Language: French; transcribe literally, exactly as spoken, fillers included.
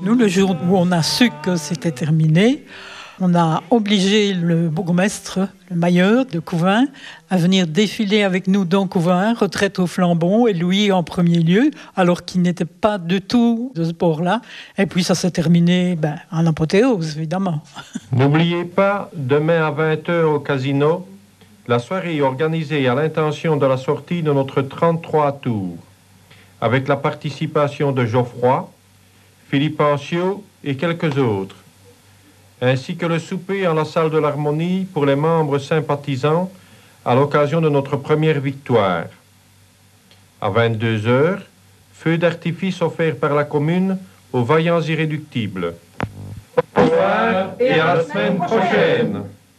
Nous, le jour où on a su que c'était terminé, on a obligé le bourgmestre, le mailleur de Couvain, à venir défiler avec nous dans Couvain, retraite au Flambon, et Louis en premier lieu, alors qu'il n'était pas du tout de ce bord-là. Et puis ça s'est terminé ben, en apothéose, évidemment. N'oubliez pas, demain à vingt heures au casino, la soirée organisée à l'intention de la sortie de notre trente-trois tours, avec la participation de Geoffroy, Philippe Ancio et quelques autres, ainsi que le souper en la salle de l'Harmonie pour les membres sympathisants à l'occasion de notre première victoire. À vingt-deux heures, feu d'artifice offert par la commune aux vaillants irréductibles. Au revoir et à la semaine prochaine.